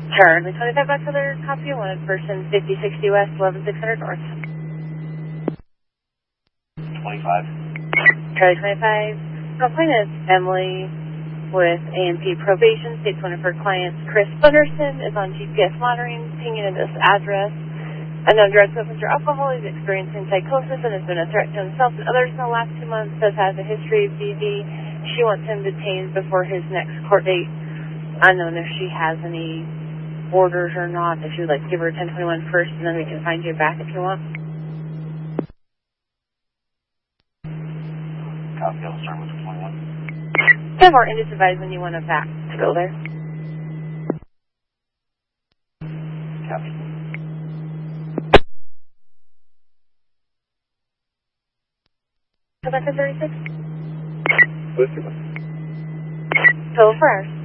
Charlie 25 back to their copy. Wanted person 5060 West, 11600 North. 25. Charlie 25. Complaint is Emily with AMP Probation. States one of her clients, Chris Bunderson, is on GPS monitoring, pinging in this address. Unknown drug substance or alcohol. He's experiencing psychosis and has been a threat to himself and others in the last 2 months. Says has a history of BV. She wants him detained before his next court date. Unknown if she has any orders or not. If you would like to give her 1021 first, and then we can find you back if you want. Copy, I'll start with 21. You have our Indus advise when you want to back to go there. Copy. Go back to 36. Booster. Total for hours.